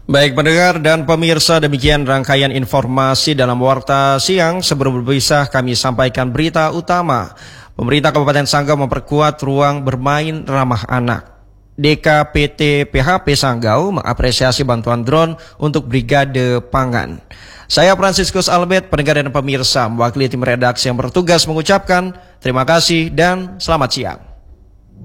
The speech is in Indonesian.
Baik pendengar dan pemirsa, demikian rangkaian informasi dalam Warta Siang. Sebelum berpisah kami sampaikan berita utama. Pemerintah Kabupaten Sanggau memperkuat ruang bermain ramah anak. DKPT PHP Sanggau mengapresiasi bantuan drone untuk Brigade Pangan. Saya Franciscus Albert, pendengar dan pemirsa, mewakili tim redaksi yang bertugas mengucapkan terima kasih dan selamat siang.